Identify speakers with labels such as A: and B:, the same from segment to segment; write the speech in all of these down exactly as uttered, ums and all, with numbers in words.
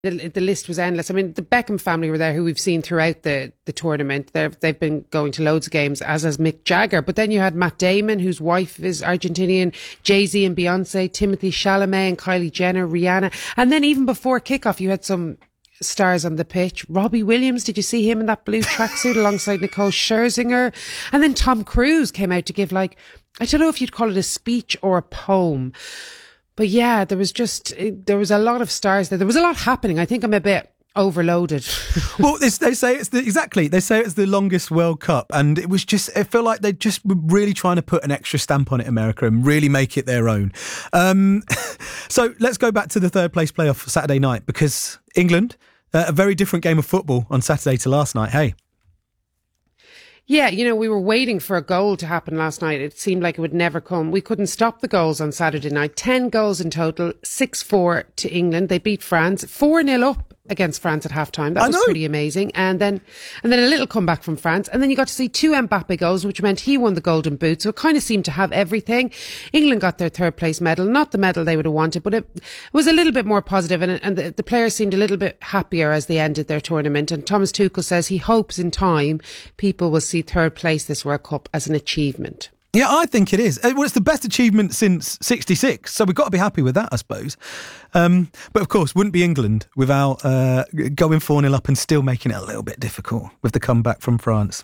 A: The, the list was endless. I mean, the Beckham family were there, who we've seen throughout the, the tournament. They've, they've been going to loads of games, as has Mick Jagger. But then you had Matt Damon, whose wife is Argentinian, Jay-Z and Beyonce, Timothy Chalamet and Kylie Jenner, Rihanna. And then even before kickoff, you had some stars on the pitch. Robbie Williams, did you see him in that blue tracksuit alongside Nicole Scherzinger? And then Tom Cruise came out to give, like, I don't know if you'd call it a speech or a poem. But yeah, there was just, there was a lot of stars there. There was a lot happening. I think I'm a bit overloaded.
B: Well, they, they say it's the, exactly, they say it's the longest World Cup, and it was just, it felt like they just were really trying to put an extra stamp on it, America, and really make it their own. Um, so let's go back to the third place playoff Saturday night, because England, uh, a very different game of football on Saturday to last night. Hey.
A: Yeah, you know, we were waiting for a goal to happen last night. It seemed like it would never come. We couldn't stop the goals on Saturday night. Ten goals in total, six four to England. They beat France, four nil up against France at half-time. That
B: I
A: was
B: know.
A: pretty amazing. And then and then a little comeback from France. And then you got to see two Mbappe goals, which meant he won the Golden Boot. So it kind of seemed to have everything. England got their third place medal. Not the medal they would have wanted, but it, it was a little bit more positive, and, and the, the players seemed a little bit happier as they ended their tournament. And Thomas Tuchel says he hopes in time people will see third place this World Cup as an achievement.
B: Yeah, I think it is. Well, it's the best achievement since sixty-six, so we've got to be happy with that, I suppose. Um, but of course, wouldn't be England without uh, going four nil up and still making it a little bit difficult with the comeback from France.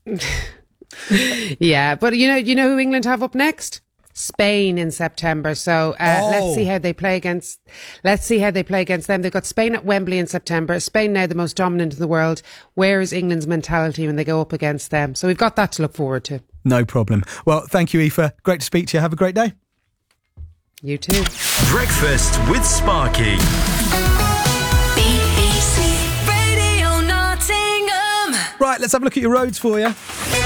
A: Yeah, but you know, you know who England have up next? Spain in September. So uh,
B: oh.
A: let's see how they play against. Let's see how they play against them. They've got Spain at Wembley in September. Spain now the most dominant in the world. Where is England's mentality when they go up against them? So we've got that to look forward to.
B: No problem. Well, thank you, Aoife. Great to speak to you. Have a great day.
A: You too.
C: Breakfast with Sparky.
D: B B C Radio Nottingham.
B: Right, let's have a look at your roads for you.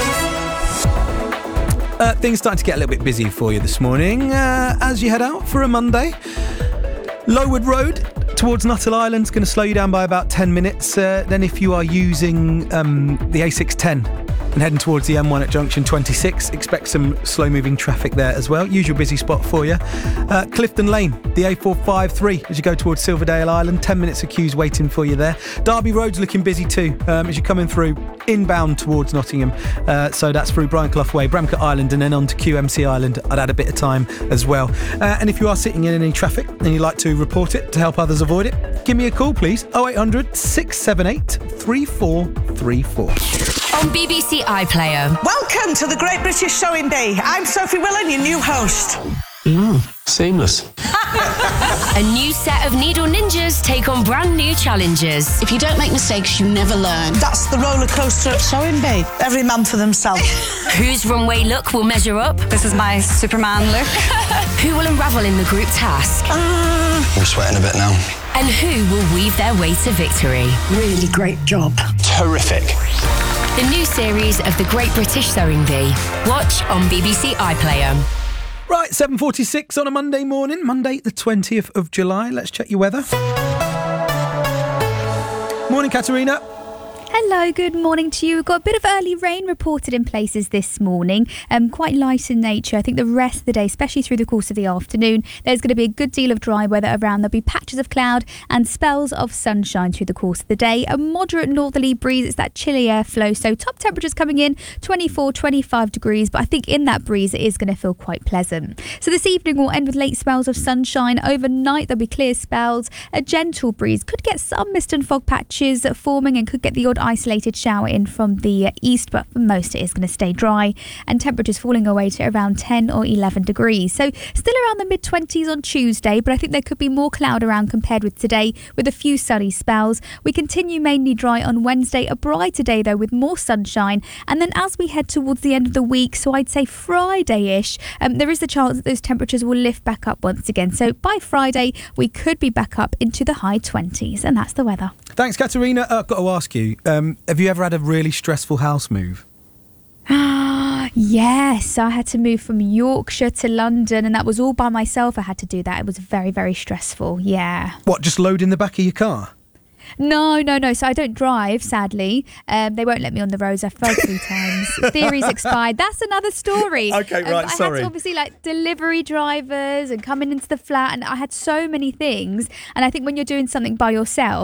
B: Uh, things starting to get a little bit busy for you this morning uh, as you head out for a Monday. Lowood Road towards Nuttall Island is going to slow you down by about ten minutes. Uh, then if you are using um, the A six ten and heading towards the M one at junction twenty-six, expect some slow moving traffic there as well. Usual busy spot for you. Uh, Clifton Lane, the A four fifty-three as you go towards Silverdale Island, ten minutes of queues waiting for you there. Derby Road's looking busy too um, as you're coming through inbound towards Nottingham. Uh, so that's through Brian Clough Way, Bramcote Island, and then on to Q M C Island. I'd add a bit of time as well. Uh, and if you are sitting in any traffic and you'd like to report it to help others avoid it, give me a call please. oh eight hundred, six seven eight, three four three four.
D: On B B C iPlayer.
E: Welcome to the Great British Sewing Bee. I'm Sophie Willan, your new host.
F: Mm, seamless.
D: A new set of needle ninjas take on brand new challenges.
G: If you don't make mistakes, you never learn.
E: That's the roller coaster at Sewing Bee. Every man for themselves.
D: Whose runway look will measure up?
H: This is my Superman look.
D: Who will unravel in the group task?
E: Uh,
F: I'm sweating a bit now.
D: And who will weave their way to victory?
E: really great job.
F: Terrific.
D: The new series of The Great British Sewing Bee. Watch on B B C iPlayer.
B: Right, seven forty-six on a Monday morning, Monday the twentieth of July. Let's check your weather. Morning, Katerina.
I: Hello, good morning to you. We've got a bit of early rain reported in places this morning, um, quite light in nature. I think the rest of the day, especially through the course of the afternoon, there's going to be a good deal of dry weather around. There'll be patches of cloud and spells of sunshine through the course of the day. A moderate northerly breeze, it's that chilly airflow, so top temperatures coming in twenty-four, twenty-five degrees, but I think in that breeze it is going to feel quite pleasant. So this evening we'll end with late spells of sunshine. Overnight there'll be clear spells, a gentle breeze, could get some mist and fog patches forming and could get the odd isolated shower in from the east, but for most it is going to stay dry, and temperatures falling away to around ten or eleven degrees. So still around the mid twenties on Tuesday, but I think there could be more cloud around compared with today, with a few sunny spells. We continue mainly dry on Wednesday, a brighter day though with more sunshine, and then as we head towards the end of the week, so I'd say Friday-ish, um, there is the chance that those temperatures will lift back up once again. So by Friday we could be back up into the high twenties, and that's the weather.
B: Thanks, Katerina. Uh, I've got to ask you, um, have you ever had a really stressful house move?
I: Yes, I had to move from Yorkshire to London, and that was all by myself. I had to do that. It was very, very stressful. Yeah.
B: What, just load in the back of your car?
I: No, no, no. So I don't drive, sadly. Um, they won't let me on the roads. I've failed three times. Theory's expired. That's another story.
B: Okay,
I: Um,
B: right,
I: I
B: sorry.
I: had to obviously like delivery drivers and coming into the flat, and I had so many things. And I think when you're doing something by yourself,